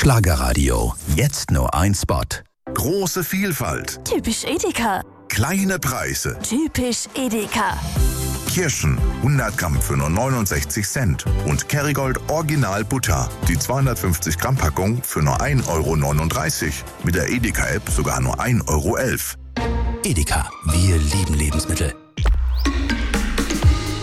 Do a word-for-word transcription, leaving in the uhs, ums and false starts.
Schlagerradio. Jetzt nur ein Spot. Große Vielfalt. Typisch Edeka. Kleine Preise. Typisch Edeka. Kirschen hundert Gramm für nur neunundsechzig Cent. Und Kerrygold Original Butter. Die zweihundertfünfzig Gramm Packung für nur ein Euro neununddreißig. Mit der Edeka-App sogar nur ein Euro elf. Edeka, wir lieben Lebensmittel.